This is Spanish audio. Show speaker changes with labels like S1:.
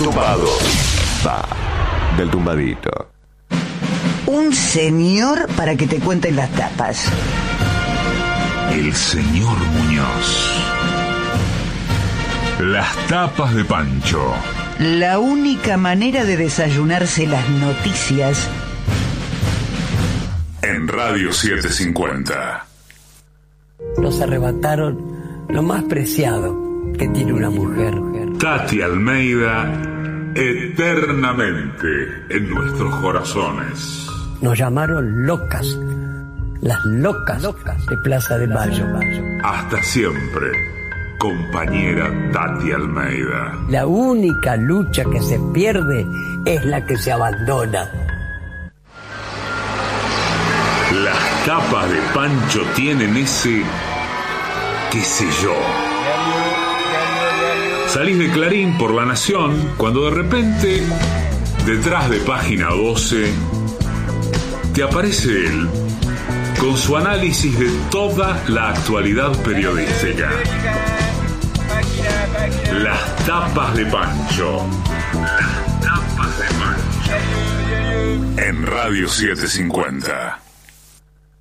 S1: tumbado. Va, del tumbadito.
S2: Un señor para que te cuenten las tapas.
S3: El señor Muñoz. Las tapas de Pancho.
S2: La única manera de desayunarse las noticias.
S3: En Radio 750.
S4: Nos arrebataron lo más preciado que tiene una mujer.
S3: Tati Almeida, eternamente en nuestros corazones.
S4: Nos llamaron locas, las locas de Plaza de Mayo.
S3: Hasta siempre, compañera Tati Almeida.
S4: La única lucha que se pierde es la que se abandona.
S3: Las tapas de Pancho tienen ese, qué sé yo. Salís de Clarín por La Nación cuando de repente, detrás de página 12, te aparece él con su análisis de toda la actualidad periodística. Las tapas de Pancho. Las tapas de Pancho. En Radio 750.